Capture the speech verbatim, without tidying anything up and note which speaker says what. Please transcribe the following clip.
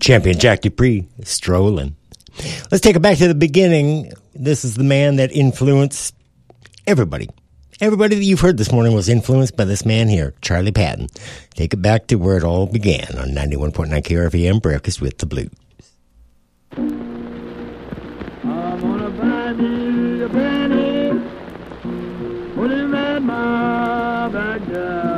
Speaker 1: Champion Jack Dupree, strolling. Let's take it back to the beginning. This is the man that influenced everybody. Everybody that you've heard this morning was influenced by this man here, Charlie Patton. Take it back to where it all began on ninety-one point nine K R V M, Breakfast with the Blues.
Speaker 2: I'm gonna buy me a penny, put him at my back door.